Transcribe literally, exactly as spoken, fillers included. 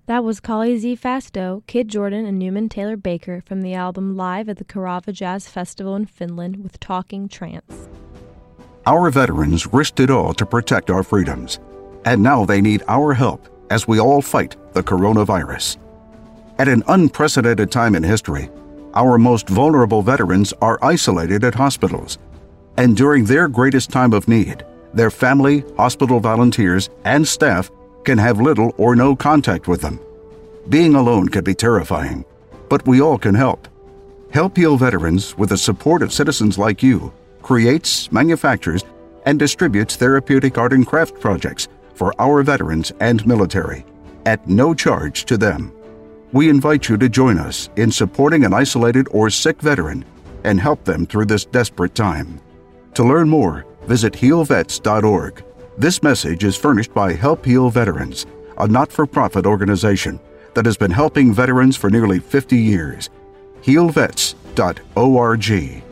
That was Kali Z Fasto, Kid Jordan, and Newman Taylor Baker from the album Live at the Karava Jazz Festival in Finland with Talking Trance. Our veterans risked it all to protect our freedoms, and now they need our help as we all fight the coronavirus. At an unprecedented time in history, our most vulnerable veterans are isolated at hospitals, and during their greatest time of need, their family, hospital volunteers, and staff can have little or no contact with them. Being alone can be terrifying, but we all can help. Help Heal Veterans, with the support of citizens like you, creates, manufactures, and distributes therapeutic art and craft projects for our veterans and military, at no charge to them. We invite you to join us in supporting an isolated or sick veteran and help them through this desperate time. To learn more, visit heal vets dot org. This message is furnished by Help Heal Veterans, a not-for-profit organization that has been helping veterans for nearly fifty years. heal vets dot org.